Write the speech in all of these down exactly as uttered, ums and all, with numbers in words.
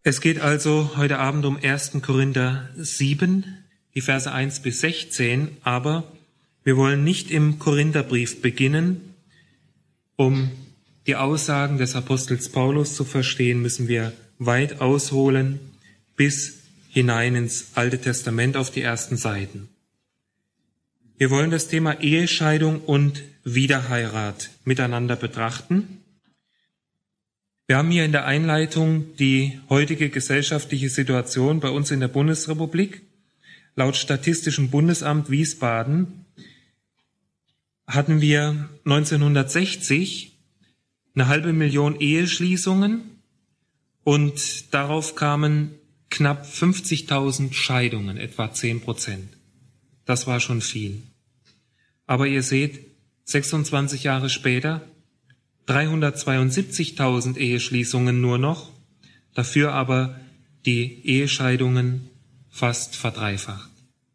Es geht also heute Abend um ersten Korinther sieben, die Verse eins bis sechzehn, aber wir wollen nicht im Korintherbrief beginnen. Um die Aussagen des Apostels Paulus zu verstehen, müssen wir weit ausholen bis hinein ins Alte Testament auf die ersten Seiten. Wir wollen das Thema Ehescheidung und Wiederheirat miteinander betrachten. Wir haben hier in der Einleitung die heutige gesellschaftliche Situation bei uns in der Bundesrepublik. Laut Statistischem Bundesamt Wiesbaden hatten wir neunzehnhundertsechzig eine halbe Million Eheschließungen und darauf kamen knapp fünfzigtausend Scheidungen, etwa zehn Prozent. Das war schon viel. Aber ihr seht, sechsundzwanzig Jahre später, dreihundertzweiundsiebzigtausend Eheschließungen nur noch, dafür aber die Ehescheidungen fast verdreifacht.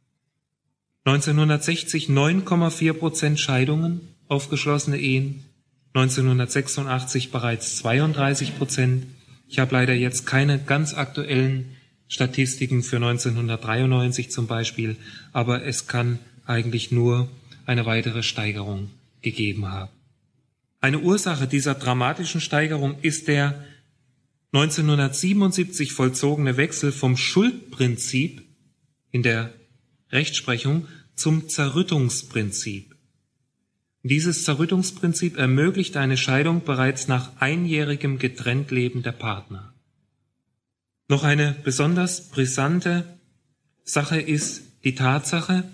neunzehnhundertsechzig neun Komma vier Prozent Scheidungen auf geschlossene Ehen, neunzehnhundertsechsundachtzig bereits zweiunddreißig Prozent. Ich habe leider jetzt keine ganz aktuellen Statistiken für neunzehnhundertdreiundneunzig zum Beispiel, aber es kann eigentlich nur eine weitere Steigerung gegeben haben. Eine Ursache dieser dramatischen Steigerung ist der neunzehnhundertsiebenundsiebzig vollzogene Wechsel vom Schuldprinzip in der Rechtsprechung zum Zerrüttungsprinzip. Dieses Zerrüttungsprinzip ermöglicht eine Scheidung bereits nach einjährigem Getrenntleben der Partner. Noch eine besonders brisante Sache ist die Tatsache,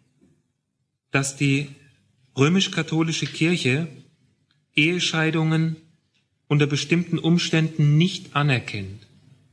dass die römisch-katholische Kirche Ehescheidungen unter bestimmten Umständen nicht anerkennt.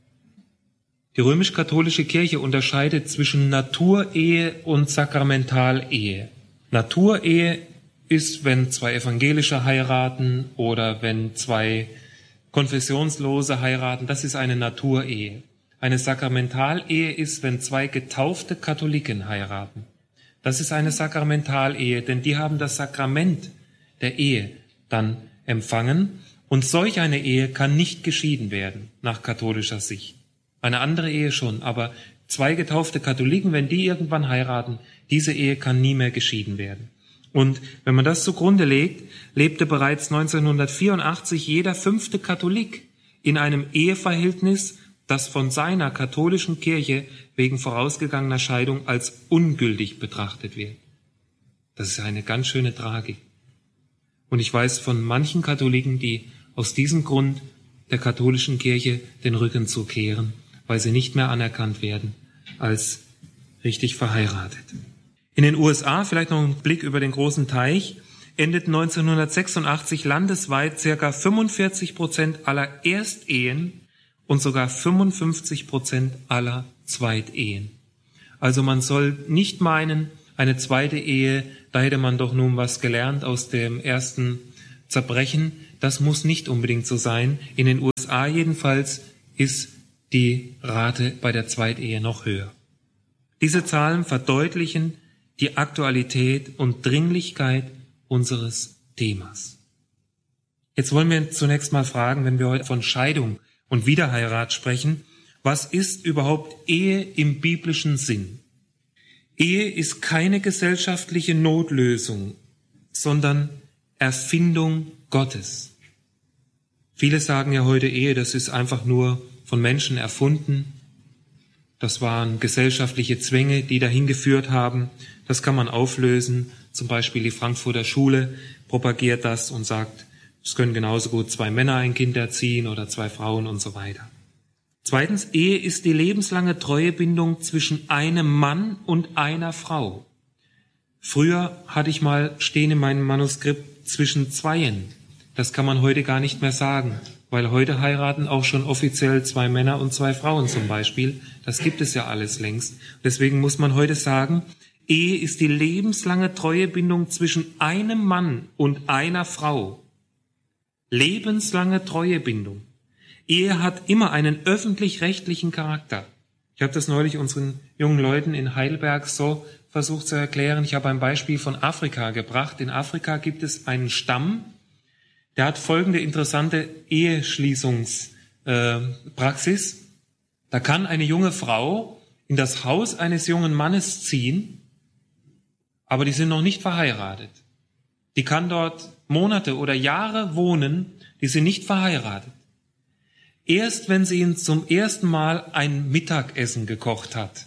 Die römisch-katholische Kirche unterscheidet zwischen Naturehe und Sakramentalehe. Naturehe ist, wenn zwei Evangelische heiraten oder wenn zwei Konfessionslose heiraten, das ist eine Naturehe. Eine Sakramentalehe ist, wenn zwei getaufte Katholiken heiraten. Das ist eine Sakramentalehe, denn die haben das Sakrament der Ehe dann empfangen und solch eine Ehe kann nicht geschieden werden nach katholischer Sicht. Eine andere Ehe schon, aber zwei getaufte Katholiken, wenn die irgendwann heiraten, diese Ehe kann nie mehr geschieden werden. Und wenn man das zugrunde legt, lebte bereits neunzehnhundertvierundachtzig jeder fünfte Katholik in einem Eheverhältnis, das von seiner katholischen Kirche wegen vorausgegangener Scheidung als ungültig betrachtet wird. Das ist eine ganz schöne Tragik. Und ich weiß von manchen Katholiken, die aus diesem Grund der katholischen Kirche den Rücken zukehren, weil sie nicht mehr anerkannt werden als richtig verheiratet. In den U S A, vielleicht noch ein Blick über den großen Teich, endeten neunzehnhundertsechsundachtzig landesweit circa fünfundvierzig Prozent aller Erstehen und sogar fünfundfünfzig Prozent aller Zweitehen. Also man soll nicht meinen, eine zweite Ehe, da hätte man doch nun was gelernt aus dem ersten Zerbrechen. Das muss nicht unbedingt so sein. In den U S A jedenfalls ist die Rate bei der Zweitehe noch höher. Diese Zahlen verdeutlichen die Aktualität und Dringlichkeit unseres Themas. Jetzt wollen wir zunächst mal fragen, wenn wir heute von Scheidung und Wiederheirat sprechen, was ist überhaupt Ehe im biblischen Sinn? Ehe ist keine gesellschaftliche Notlösung, sondern Erfindung Gottes. Viele sagen ja heute, Ehe, das ist einfach nur von Menschen erfunden. Das waren gesellschaftliche Zwänge, die dahin geführt haben. Das kann man auflösen. Zum Beispiel die Frankfurter Schule propagiert das und sagt, es können genauso gut zwei Männer ein Kind erziehen oder zwei Frauen und so weiter. Zweitens, Ehe ist die lebenslange Treuebindung zwischen einem Mann und einer Frau. Früher hatte ich mal stehen in meinem Manuskript zwischen Zweien. Das kann man heute gar nicht mehr sagen, weil heute heiraten auch schon offiziell zwei Männer und zwei Frauen zum Beispiel. Das gibt es ja alles längst. Deswegen muss man heute sagen, Ehe ist die lebenslange Treuebindung zwischen einem Mann und einer Frau. Lebenslange Treuebindung. Ehe hat immer einen öffentlich-rechtlichen Charakter. Ich habe das neulich unseren jungen Leuten in Heidelberg so versucht zu erklären. Ich habe ein Beispiel von Afrika gebracht. In Afrika gibt es einen Stamm, der hat folgende interessante Eheschließungspraxis. Da kann eine junge Frau in das Haus eines jungen Mannes ziehen, aber die sind noch nicht verheiratet. Die kann dort Monate oder Jahre wohnen, die sind nicht verheiratet. Erst wenn sie ihn zum ersten Mal ein Mittagessen gekocht hat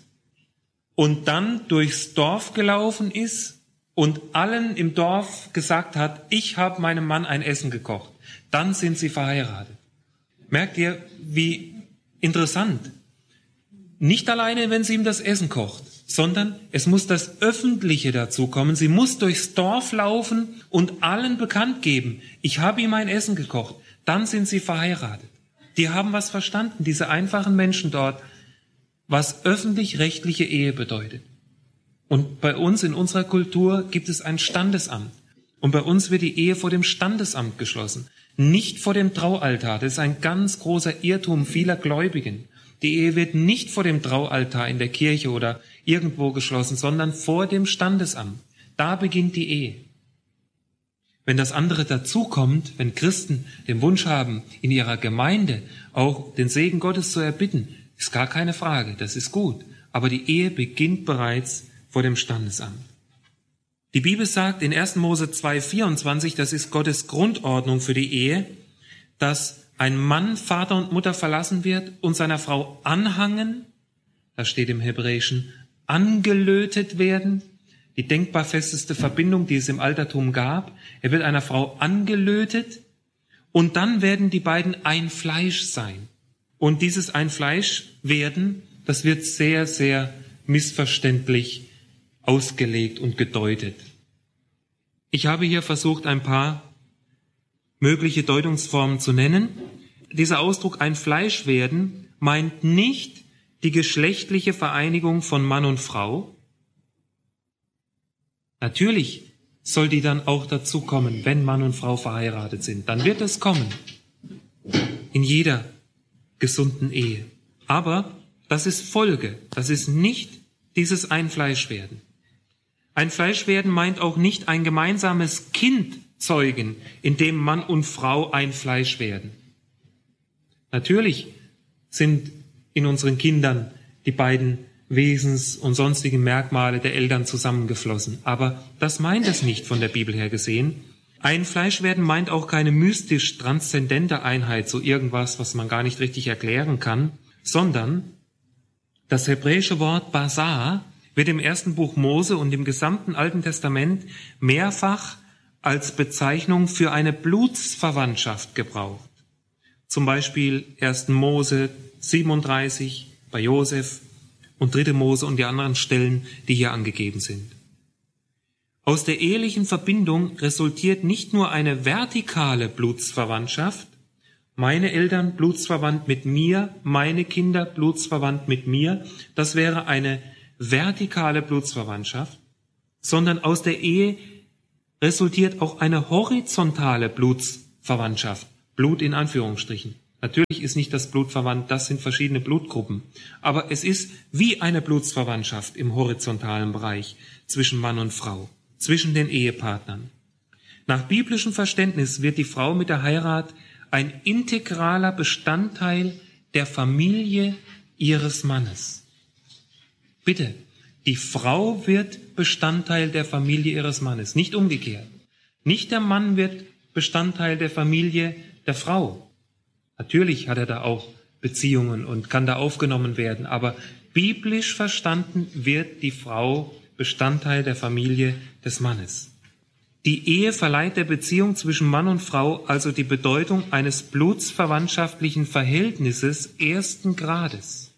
und dann durchs Dorf gelaufen ist und allen im Dorf gesagt hat, ich habe meinem Mann ein Essen gekocht, dann sind sie verheiratet. Merkt ihr, wie interessant? Nicht alleine, wenn sie ihm das Essen kocht, sondern es muss das Öffentliche dazu kommen. Sie muss durchs Dorf laufen und allen bekannt geben, ich habe ihm ein Essen gekocht. Dann sind sie verheiratet. Die haben was verstanden, diese einfachen Menschen dort, was öffentlich-rechtliche Ehe bedeutet. Und bei uns in unserer Kultur gibt es ein Standesamt. Und bei uns wird die Ehe vor dem Standesamt geschlossen, nicht vor dem Traualtar. Das ist ein ganz großer Irrtum vieler Gläubigen. Die Ehe wird nicht vor dem Traualtar in der Kirche oder irgendwo geschlossen, sondern vor dem Standesamt. Da beginnt die Ehe. Wenn das andere dazukommt, wenn Christen den Wunsch haben, in ihrer Gemeinde auch den Segen Gottes zu erbitten, ist gar keine Frage, das ist gut. Aber die Ehe beginnt bereits vor dem Standesamt. Die Bibel sagt in ersten Mose zwei vierundzwanzig, das ist Gottes Grundordnung für die Ehe, dass ein Mann Vater und Mutter verlassen wird und seiner Frau anhangen, das steht im Hebräischen, angelötet werden, die denkbar festeste Verbindung, die es im Altertum gab. Er wird einer Frau angelötet und dann werden die beiden ein Fleisch sein. Und dieses ein Fleisch werden, das wird sehr, sehr missverständlich ausgelegt und gedeutet. Ich habe hier versucht, ein paar mögliche Deutungsformen zu nennen. Dieser Ausdruck ein Fleisch werden meint nicht die geschlechtliche Vereinigung von Mann und Frau. Natürlich soll die dann auch dazu kommen, wenn Mann und Frau verheiratet sind. Dann wird es kommen. In jeder gesunden Ehe. Aber das ist Folge. Das ist nicht dieses Ein-Fleisch-Werden. Ein-Fleisch-Werden meint auch nicht ein gemeinsames Kind zeugen, in dem Mann und Frau ein Fleisch werden. Natürlich sind in unseren Kindern die beiden Wesens- und sonstigen Merkmale der Eltern zusammengeflossen. Aber das meint es nicht von der Bibel her gesehen. Ein Fleischwerden meint auch keine mystisch transzendente Einheit, so irgendwas, was man gar nicht richtig erklären kann, sondern das hebräische Wort Basar wird im ersten Buch Mose und im gesamten Alten Testament mehrfach als Bezeichnung für eine Blutsverwandtschaft gebraucht. Zum Beispiel ersten Mose siebenunddreißig bei Josef und dritte Mose und die anderen Stellen, die hier angegeben sind. Aus der ehelichen Verbindung resultiert nicht nur eine vertikale Blutsverwandtschaft, meine Eltern blutsverwandt mit mir, meine Kinder blutsverwandt mit mir, das wäre eine vertikale Blutsverwandtschaft, sondern aus der Ehe resultiert auch eine horizontale Blutsverwandtschaft, Blut in Anführungsstrichen. Natürlich ist nicht das Blut verwandt, das sind verschiedene Blutgruppen. Aber es ist wie eine Blutsverwandtschaft im horizontalen Bereich zwischen Mann und Frau, zwischen den Ehepartnern. Nach biblischem Verständnis wird die Frau mit der Heirat ein integraler Bestandteil der Familie ihres Mannes. Bitte, die Frau wird Bestandteil der Familie ihres Mannes, nicht umgekehrt. Nicht der Mann wird Bestandteil der Familie der Frau. Natürlich hat er da auch Beziehungen und kann da aufgenommen werden, aber biblisch verstanden wird die Frau Bestandteil der Familie des Mannes. Die Ehe verleiht der Beziehung zwischen Mann und Frau also die Bedeutung eines blutsverwandtschaftlichen Verhältnisses ersten Grades.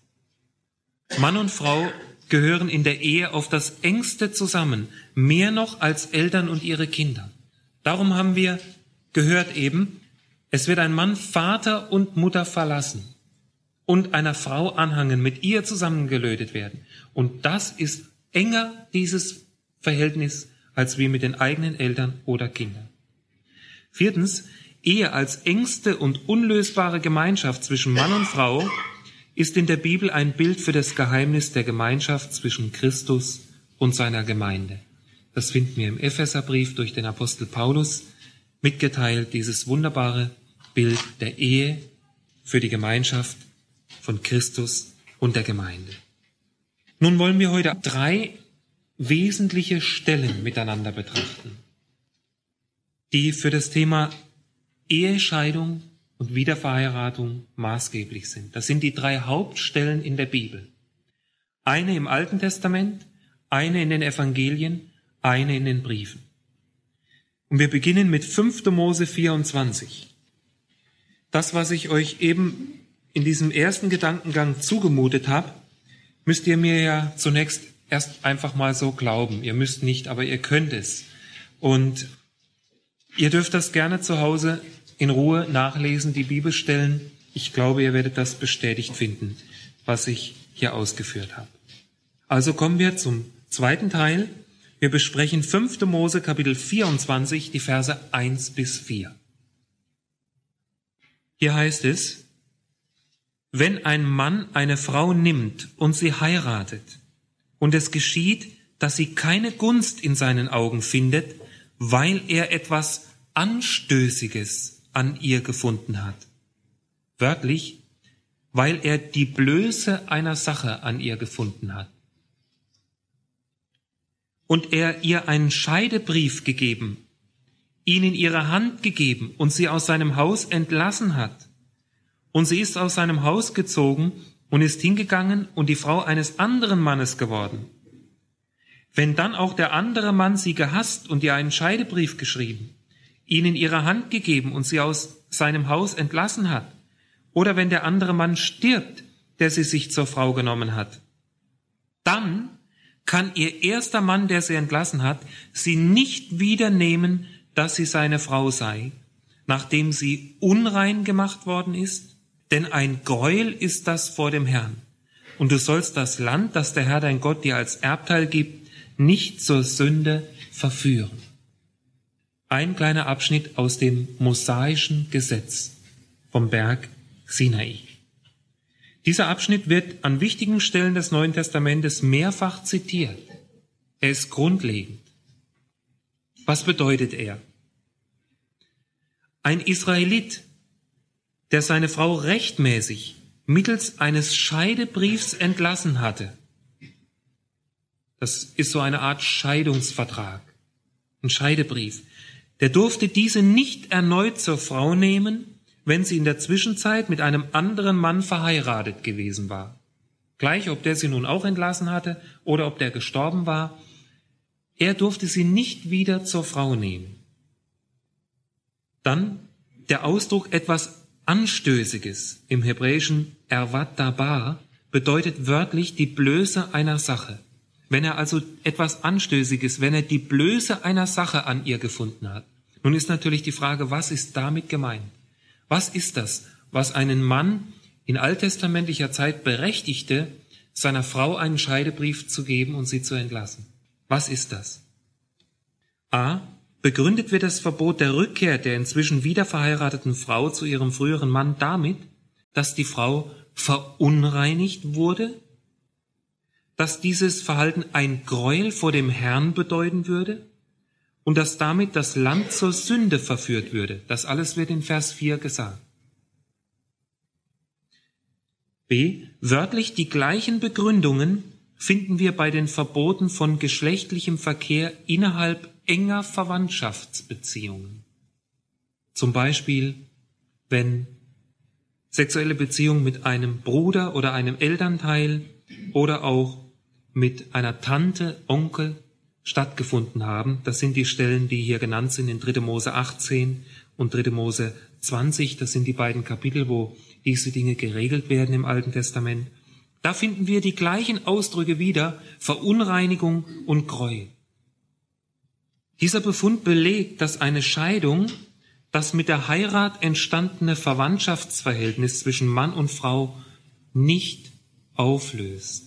Mann und Frau gehören in der Ehe auf das engste zusammen, mehr noch als Eltern und ihre Kinder. Darum haben wir gehört eben, es wird ein Mann Vater und Mutter verlassen und einer Frau anhangen, mit ihr zusammengelötet werden. Und das ist enger, dieses Verhältnis, als wie mit den eigenen Eltern oder Kindern. Viertens, Ehe als engste und unlösbare Gemeinschaft zwischen Mann und Frau ist in der Bibel ein Bild für das Geheimnis der Gemeinschaft zwischen Christus und seiner Gemeinde. Das finden wir im Epheserbrief durch den Apostel Paulus mitgeteilt, dieses wunderbare Bild der Ehe für die Gemeinschaft von Christus und der Gemeinde. Nun wollen wir heute drei wesentliche Stellen miteinander betrachten, die für das Thema Ehescheidung und Wiederverheiratung maßgeblich sind. Das sind die drei Hauptstellen in der Bibel. Eine im Alten Testament, eine in den Evangelien, eine in den Briefen. Und wir beginnen mit fünfter Mose vierundzwanzig. Das, was ich euch eben in diesem ersten Gedankengang zugemutet habe, müsst ihr mir ja zunächst erst einfach mal so glauben. Ihr müsst nicht, aber ihr könnt es. Und ihr dürft das gerne zu Hause in Ruhe nachlesen, die Bibelstellen. Ich glaube, ihr werdet das bestätigt finden, was ich hier ausgeführt habe. Also kommen wir zum zweiten Teil. Wir besprechen fünfter Mose Kapitel vierundzwanzig, die Verse eins bis vier. Hier heißt es: Wenn ein Mann eine Frau nimmt und sie heiratet, und es geschieht, dass sie keine Gunst in seinen Augen findet, weil er etwas Anstößiges an ihr gefunden hat. Wörtlich, weil er die Blöße einer Sache an ihr gefunden hat. Und er ihr einen Scheidebrief gegeben, ihn in ihre Hand gegeben und sie aus seinem Haus entlassen hat. Und sie ist aus seinem Haus gezogen und ist hingegangen und die Frau eines anderen Mannes geworden. Wenn dann auch der andere Mann sie gehasst und ihr einen Scheidebrief geschrieben, ihn in ihre Hand gegeben und sie aus seinem Haus entlassen hat, oder wenn der andere Mann stirbt, der sie sich zur Frau genommen hat, dann kann ihr erster Mann, der sie entlassen hat, sie nicht wieder nehmen, dass sie seine Frau sei, nachdem sie unrein gemacht worden ist. Denn ein Gräuel ist das vor dem Herrn. Und du sollst das Land, das der Herr dein Gott dir als Erbteil gibt, nicht zur Sünde verführen. Ein kleiner Abschnitt aus dem mosaischen Gesetz vom Berg Sinai. Dieser Abschnitt wird an wichtigen Stellen des Neuen Testamentes mehrfach zitiert. Er ist grundlegend. Was bedeutet er? Ein Israelit, der seine Frau rechtmäßig mittels eines Scheidebriefs entlassen hatte. Das ist so eine Art Scheidungsvertrag, ein Scheidebrief. Der durfte diese nicht erneut zur Frau nehmen, wenn sie in der Zwischenzeit mit einem anderen Mann verheiratet gewesen war. Gleich, ob der sie nun auch entlassen hatte oder ob der gestorben war, er durfte sie nicht wieder zur Frau nehmen. Dann der Ausdruck etwas Anstößiges im Hebräischen ervat dabar bedeutet wörtlich die Blöße einer Sache. Wenn er also etwas Anstößiges, wenn er die Blöße einer Sache an ihr gefunden hat. Nun ist natürlich die Frage, was ist damit gemeint? Was ist das, was einen Mann in alttestamentlicher Zeit berechtigte, seiner Frau einen Scheidebrief zu geben und sie zu entlassen? Was ist das? A. Begründet wird das Verbot der Rückkehr der inzwischen wiederverheirateten Frau zu ihrem früheren Mann damit, dass die Frau verunreinigt wurde, dass dieses Verhalten ein Gräuel vor dem Herrn bedeuten würde und dass damit das Land zur Sünde verführt würde. Das alles wird in Vers vier gesagt. B. Wörtlich die gleichen Begründungen finden wir bei den Verboten von geschlechtlichem Verkehr innerhalb enger Verwandtschaftsbeziehungen. Zum Beispiel, wenn sexuelle Beziehungen mit einem Bruder oder einem Elternteil oder auch mit einer Tante, Onkel stattgefunden haben. Das sind die Stellen, die hier genannt sind in dritter Mose achtzehn und dritter Mose zwanzig. Das sind die beiden Kapitel, wo diese Dinge geregelt werden im Alten Testament. Da finden wir die gleichen Ausdrücke wieder, Verunreinigung und Gräuel. Dieser Befund belegt, dass eine Scheidung das mit der Heirat entstandene Verwandtschaftsverhältnis zwischen Mann und Frau nicht auflöst.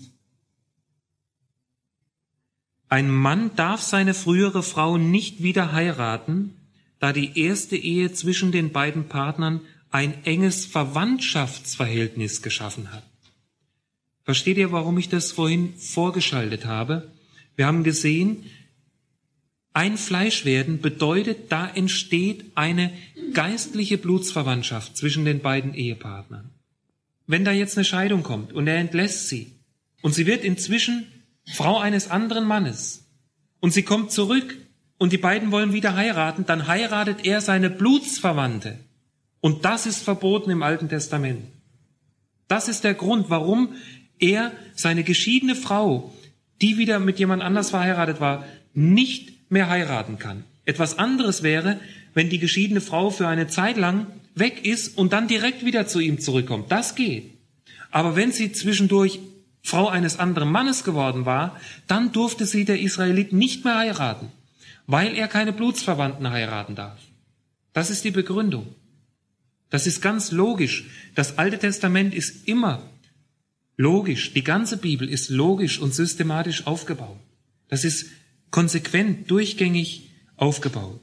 Ein Mann darf seine frühere Frau nicht wieder heiraten, da die erste Ehe zwischen den beiden Partnern ein enges Verwandtschaftsverhältnis geschaffen hat. Versteht ihr, warum ich das vorhin vorgeschaltet habe? Wir haben gesehen, ein Fleischwerden bedeutet, da entsteht eine geistliche Blutsverwandtschaft zwischen den beiden Ehepartnern. wenn da jetzt eine Scheidung kommt und er entlässt sie und sie wird inzwischen Frau eines anderen Mannes und sie kommt zurück und die beiden wollen wieder heiraten, dann heiratet er seine Blutsverwandte. Und das ist verboten im Alten Testament. Das ist der Grund, warum er seine geschiedene Frau, die wieder mit jemand anders verheiratet war, nicht mehr heiraten kann. Etwas anderes wäre, wenn die geschiedene Frau für eine Zeit lang weg ist und dann direkt wieder zu ihm zurückkommt. Das geht. Aber wenn sie zwischendurch Frau eines anderen Mannes geworden war, dann durfte sie der Israelit nicht mehr heiraten, weil er keine Blutsverwandten heiraten darf. Das ist die Begründung. Das ist ganz logisch. Das Alte Testament ist immer logisch. Die ganze Bibel ist logisch und systematisch aufgebaut. Das ist konsequent, durchgängig aufgebaut.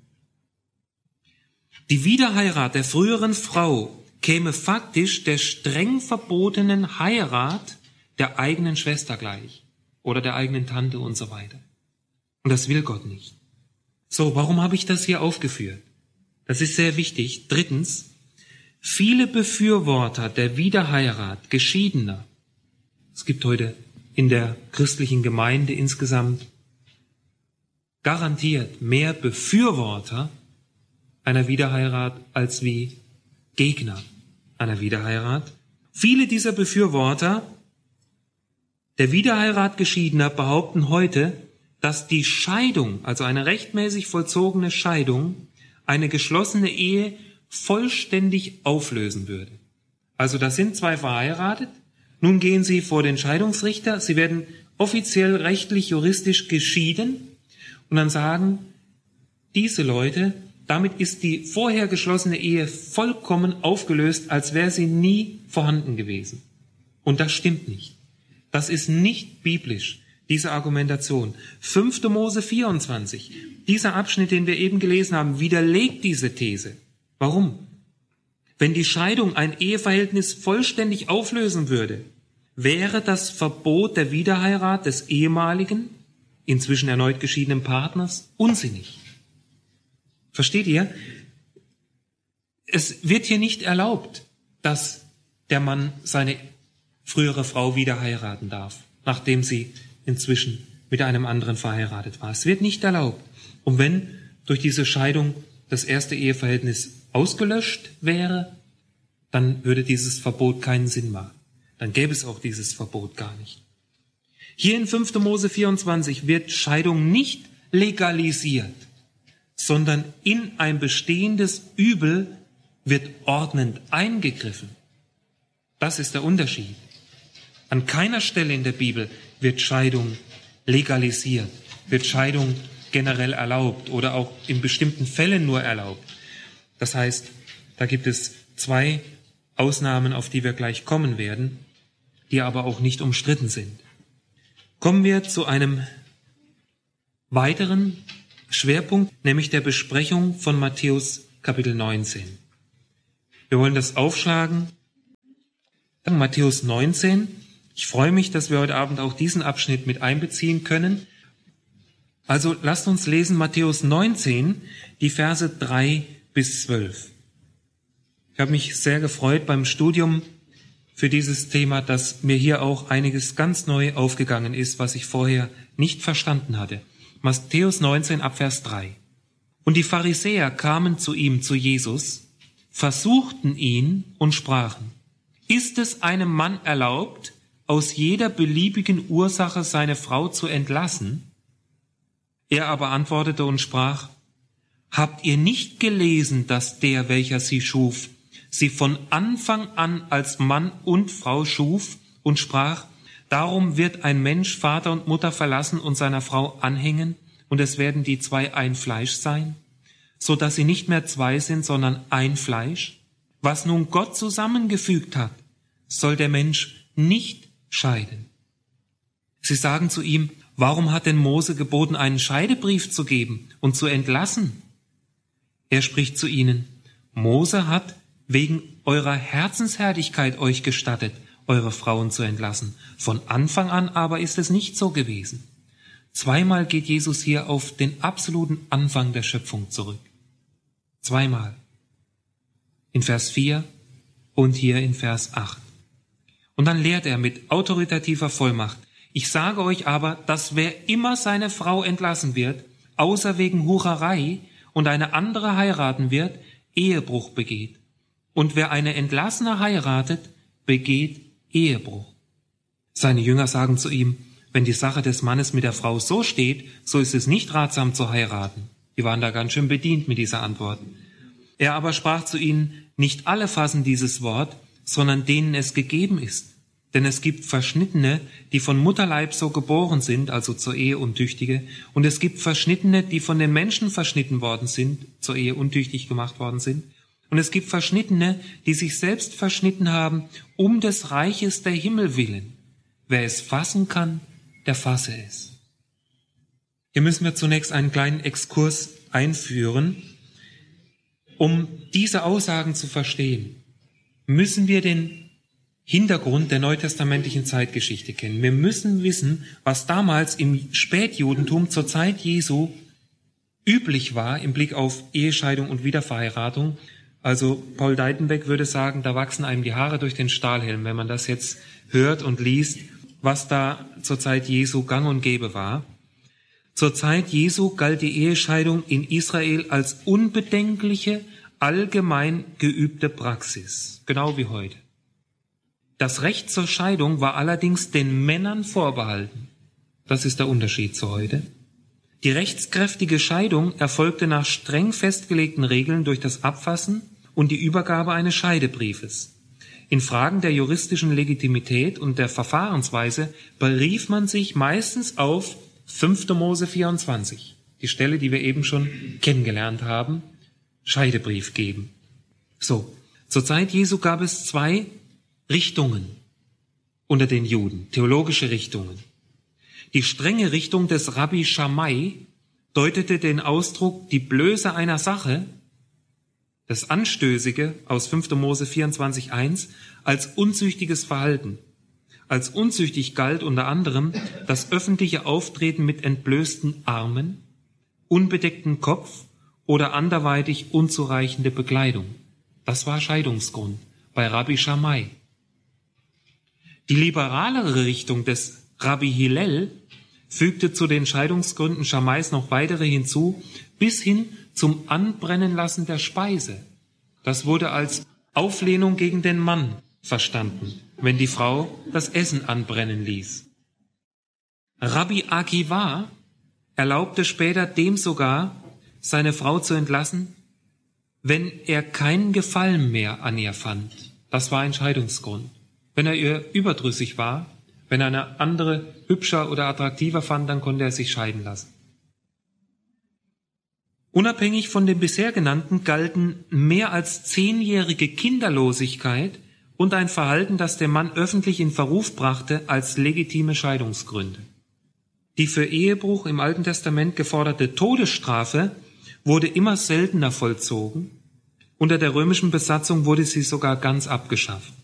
Die Wiederheirat der früheren Frau käme faktisch der streng verbotenen Heirat der eigenen Schwester gleich oder der eigenen Tante und so weiter. Und das will Gott nicht. So, warum habe ich das hier aufgeführt? Das ist sehr wichtig. Drittens, viele Befürworter der Wiederheirat Geschiedener, es gibt heute in der christlichen Gemeinde insgesamt garantiert mehr Befürworter einer Wiederheirat als wie Gegner einer Wiederheirat. Viele dieser Befürworter der Wiederheirat Geschiedener behaupten heute, dass die Scheidung, also eine rechtmäßig vollzogene Scheidung, eine geschlossene Ehe vollständig auflösen würde. Also da sind zwei verheiratet, nun gehen sie vor den Scheidungsrichter, sie werden offiziell rechtlich, juristisch geschieden und dann sagen diese Leute, damit ist die vorher geschlossene Ehe vollkommen aufgelöst, als wäre sie nie vorhanden gewesen. Und das stimmt nicht. Das ist nicht biblisch, diese Argumentation. fünfte Mose vierundzwanzig, dieser Abschnitt, den wir eben gelesen haben, widerlegt diese These. Warum? Wenn die Scheidung ein Eheverhältnis vollständig auflösen würde, wäre das Verbot der Wiederheirat des ehemaligen, inzwischen erneut geschiedenen Partners unsinnig. Versteht ihr? Es wird hier nicht erlaubt, dass der Mann seine frühere Frau wieder heiraten darf, nachdem sie inzwischen mit einem anderen verheiratet war. Es wird nicht erlaubt. Und wenn durch diese Scheidung das erste Eheverhältnis ausgelöscht wäre, dann würde dieses Verbot keinen Sinn machen. Dann gäbe es auch dieses Verbot gar nicht. Hier in fünfte Mose vierundzwanzig wird Scheidung nicht legalisiert, sondern in ein bestehendes Übel wird ordnend eingegriffen. Das ist der Unterschied. An keiner Stelle in der Bibel wird Scheidung legalisiert, wird Scheidung generell erlaubt oder auch in bestimmten Fällen nur erlaubt. Das heißt, da gibt es zwei Ausnahmen, auf die wir gleich kommen werden, die aber auch nicht umstritten sind. Kommen wir zu einem weiteren Schwerpunkt, nämlich der Besprechung von Matthäus Kapitel neunzehn. Wir wollen das aufschlagen. Matthäus neunzehn. Ich freue mich, dass wir heute Abend auch diesen Abschnitt mit einbeziehen können. Also lasst uns lesen Matthäus neunzehn, die Verse drei bis zwölf. Ich habe mich sehr gefreut beim Studium für dieses Thema, dass mir hier auch einiges ganz neu aufgegangen ist, was ich vorher nicht verstanden hatte. Matthäus neunzehn ab Vers drei. Und die Pharisäer kamen zu ihm, zu Jesus, versuchten ihn und sprachen: Ist es einem Mann erlaubt, aus jeder beliebigen Ursache seine Frau zu entlassen? Er aber antwortete und sprach: Habt ihr nicht gelesen, dass der, welcher sie schuf, sie von Anfang an als Mann und Frau schuf und sprach: Darum wird ein Mensch Vater und Mutter verlassen und seiner Frau anhängen, und es werden die zwei ein Fleisch sein, so dass sie nicht mehr zwei sind, sondern ein Fleisch? Was nun Gott zusammengefügt hat, soll der Mensch nicht scheiden. Sie sagen zu ihm: Warum hat denn Mose geboten, einen Scheidebrief zu geben und zu entlassen? Er spricht zu ihnen: Mose hat wegen eurer Herzenshärtigkeit euch gestattet, eure Frauen zu entlassen. Von Anfang an aber ist es nicht so gewesen. Zweimal geht Jesus hier auf den absoluten Anfang der Schöpfung zurück. Zweimal. In Vers vier und hier in Vers acht. Und dann lehrt er mit autoritativer Vollmacht: Ich sage euch aber, dass wer immer seine Frau entlassen wird, außer wegen Hurerei, und eine andere heiraten wird, Ehebruch begeht. Und wer eine Entlassene heiratet, begeht Ehebruch. Seine Jünger sagen zu ihm: Wenn die Sache des Mannes mit der Frau so steht, so ist es nicht ratsam zu heiraten. Die waren da ganz schön bedient mit dieser Antwort. Er aber sprach zu ihnen: Nicht alle fassen dieses Wort, sondern denen es gegeben ist. Denn es gibt Verschnittene, die von Mutterleib so geboren sind, also zur Ehe untüchtige, und es gibt Verschnittene, die von den Menschen verschnitten worden sind, zur Ehe untüchtig gemacht worden sind, und es gibt Verschnittene, die sich selbst verschnitten haben, um des Reiches der Himmel willen. Wer es fassen kann, der fasse es. Hier müssen wir zunächst einen kleinen Exkurs einführen. Um diese Aussagen zu verstehen, müssen wir den Hintergrund der neutestamentlichen Zeitgeschichte kennen. Wir müssen wissen, was damals im Spätjudentum zur Zeit Jesu üblich war im Blick auf Ehescheidung und Wiederverheiratung. Also Paul Deitenbeck würde sagen, da wachsen einem die Haare durch den Stahlhelm, wenn man das jetzt hört und liest, was da zur Zeit Jesu gang und gäbe war. Zur Zeit Jesu galt die Ehescheidung in Israel als unbedenkliche, allgemein geübte Praxis, genau wie heute. Das Recht zur Scheidung war allerdings den Männern vorbehalten. Das ist der Unterschied zu heute. Die rechtskräftige Scheidung erfolgte nach streng festgelegten Regeln durch das Abfassen und die Übergabe eines Scheidebriefes. In Fragen der juristischen Legitimität und der Verfahrensweise berief man sich meistens auf fünfter Mose vierundzwanzig, die Stelle, die wir eben schon kennengelernt haben, Scheidebrief geben. So, zur Zeit Jesu gab es zwei Richtungen unter den Juden, theologische Richtungen. Die strenge Richtung des Rabbi Shammai deutete den Ausdruck die Blöße einer Sache, das Anstößige aus fünfter Mose vierundzwanzig eins, als unzüchtiges Verhalten. Als unzüchtig galt unter anderem das öffentliche Auftreten mit entblößten Armen, unbedeckten Kopf oder anderweitig unzureichende Bekleidung. Das war Scheidungsgrund bei Rabbi Shammai. Die liberalere Richtung des Rabbi Hillel fügte zu den Scheidungsgründen Schammais noch weitere hinzu, bis hin zum Anbrennen lassen der Speise. Das wurde als Auflehnung gegen den Mann verstanden, wenn die Frau das Essen anbrennen ließ. Rabbi Akiva erlaubte später dem sogar, seine Frau zu entlassen, wenn er keinen Gefallen mehr an ihr fand. Das war ein Scheidungsgrund. Wenn er ihr überdrüssig war, wenn er eine andere hübscher oder attraktiver fand, dann konnte er sich scheiden lassen. Unabhängig von dem bisher genannten galten mehr als zehnjährige Kinderlosigkeit und ein Verhalten, das der Mann öffentlich in Verruf brachte, als legitime Scheidungsgründe. Die für Ehebruch im Alten Testament geforderte Todesstrafe wurde immer seltener vollzogen. Unter der römischen Besatzung wurde sie sogar ganz abgeschafft.